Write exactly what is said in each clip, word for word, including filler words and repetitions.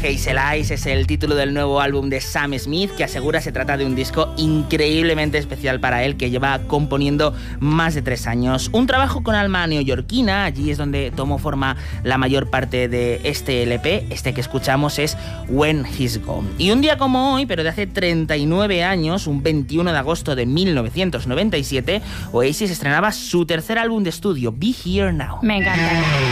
Hazel Eyes es el título del nuevo álbum de Sam Smith, que asegura se trata de un disco increíblemente especial para él, que lleva componiendo más de tres años. Un trabajo con alma neoyorquina, allí es donde tomó forma la mayor parte de este L P. Este que escuchamos es When He's Gone. Y un día como hoy, pero de hace treinta y nueve años, un veintiuno de agosto de mil novecientos noventa y siete, Oasis estrenaba su tercer álbum de estudio, Be Here Now. Me encanta.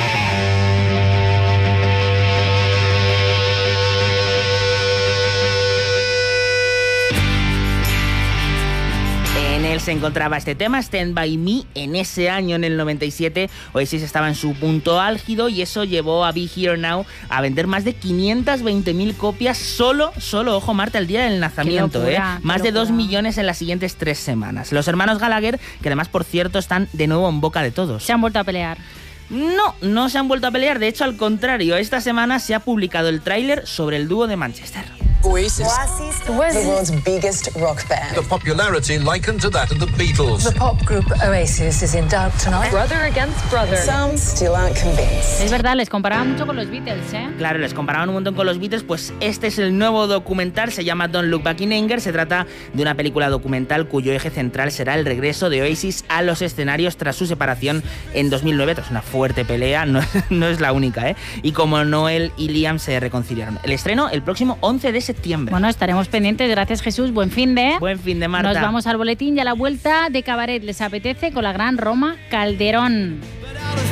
Se encontraba este tema, Stand By Me. En ese año, en el noventa y siete, Oasis estaba en su punto álgido y eso llevó a Be Here Now a vender más de quinientas veinte mil copias solo, solo, ojo Marta, el día del lanzamiento, locura, ¿eh? Más de dos millones en las siguientes tres semanas. Los hermanos Gallagher, que además, por cierto, están de nuevo en boca de todos. Se han vuelto a pelear. No, no se han vuelto a pelear, de hecho, al contrario, esta semana se ha publicado el tráiler sobre el dúo de Manchester. Oasis, Oasis, the world's biggest rock band. The popularity likened to that of the Beatles. The pop group Oasis is in doubt tonight. Brother against brother. Some still aren't convinced. Es verdad, les comparaban mucho con los Beatles, ¿eh? Claro, les comparaban un montón con los Beatles, pues este es el nuevo documental, se llama Don't Look Back in Anger. Se trata de una película documental cuyo eje central será el regreso de Oasis a los escenarios tras su separación en dos mil nueve. Tras una fuerte pelea, no, no es la única, ¿eh? Y como Noel y Liam se reconciliaron. El estreno el próximo once de septiembre. Bueno, estaremos pendientes. Gracias, Jesús. Buen fin de... Buen fin de, Marta. Nos vamos al boletín y a la vuelta de Cabaret. ¿Les apetece? Con la gran Roma Calderón.